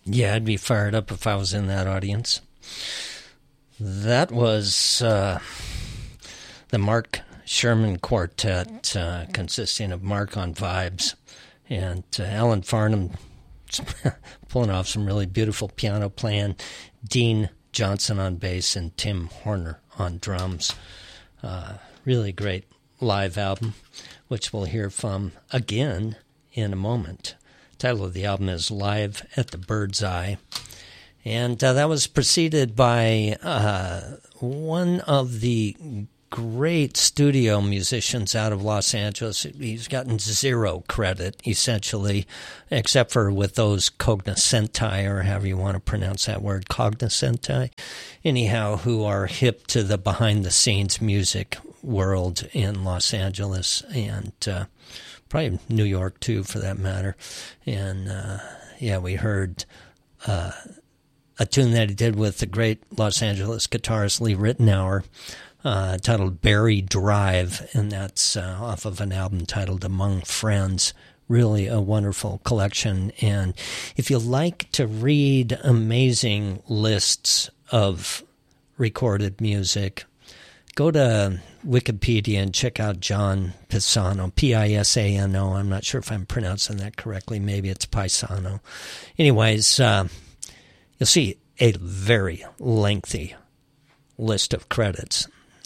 Yeah, I'd be fired up if I was in that audience. That was the Mark Sherman Quartet, consisting of Mark on vibes and Alan Farnham pulling off some really beautiful piano playing, Dean Johnson on bass, and Tim Horner on drums. Really great live album, which we'll hear from again in a moment. The title of the album is Live at the Bird's Eye. And that was preceded by one of the great studio musicians out of Los Angeles. He's gotten zero credit, essentially, except for with those cognoscenti, or however you want to pronounce that word, cognoscenti, anyhow, who are hip to the behind-the-scenes music world in Los Angeles and probably New York, too, for that matter. And, we heard a tune that he did with the great Los Angeles guitarist Lee Ritenour, titled Berry Drive, and that's off of an album titled Among Friends. Really a wonderful collection. And if you like to read amazing lists of recorded music, go to Wikipedia and check out John Pisano, Pisano. I'm not sure if I'm pronouncing that correctly. Maybe it's Pisano. Anyways, you'll see a very lengthy list of credits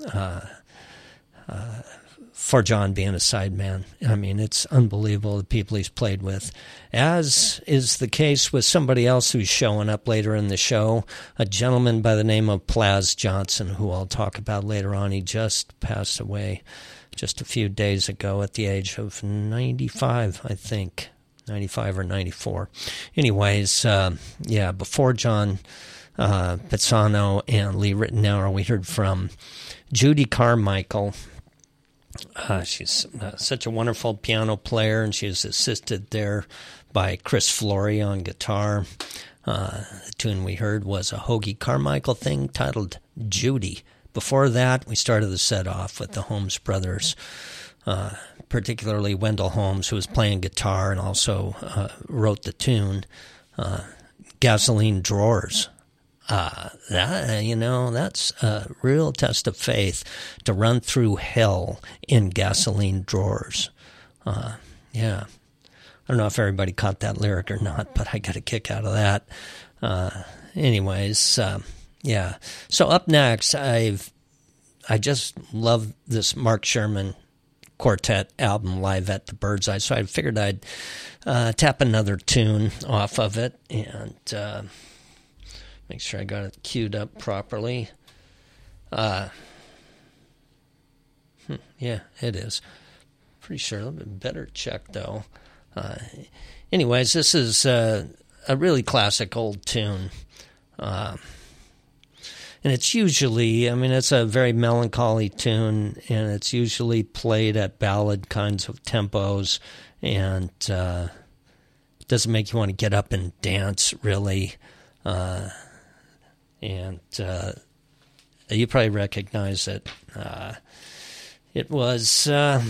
for John being a sideman. I mean, it's unbelievable the people he's played with, as is the case with somebody else who's showing up later in the show, a gentleman by the name of Plaz Johnson, who I'll talk about later on. He just passed away just a few days ago at the age of 95, I think. 95 or 94. Anyways, before John Pisano and Lee Ritenour, we heard from Judy Carmichael. She's such a wonderful piano player, and she is assisted there by Chris Flory on guitar. The tune we heard was a Hoagie Carmichael thing titled Judy. Before that, we started the set off with the Holmes brothers, particularly Wendell Holmes, who was playing guitar and also wrote the tune, Gasoline Drawers. That's a real test of faith, to run through hell in gasoline drawers. I don't know if everybody caught that lyric or not, but I got a kick out of that. So up next, I just love this Mark Sherman Quartet album, Live at the Bird's Eye, so I figured I'd tap another tune off of it and make sure I got it queued up properly. Yeah, it is. Pretty sure. A little bit better check, though. Anyways, this is a really classic old tune. And it's usually, it's a very melancholy tune, and it's usually played at ballad kinds of tempos, and it doesn't make you want to get up and dance, really. And you probably recognize it. It was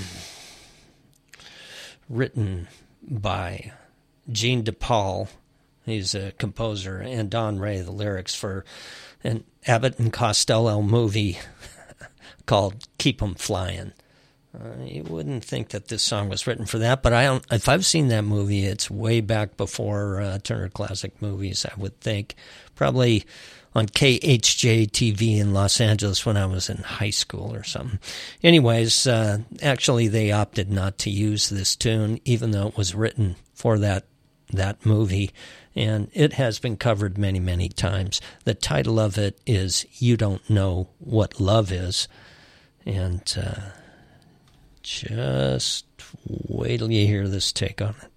written by Gene DePaul. He's a composer, and Don Ray, the lyrics for an Abbott and Costello movie called Keep 'Em Flying. You wouldn't think that this song was written for that, but if I've seen that movie, it's way back before Turner Classic Movies, I would think. Probably on KHJ-TV in Los Angeles when I was in high school or something. Anyways, actually they opted not to use this tune, even though it was written for that movie, and it has been covered many, many times. The title of it is You Don't Know What Love Is, and just wait till you hear this take on it.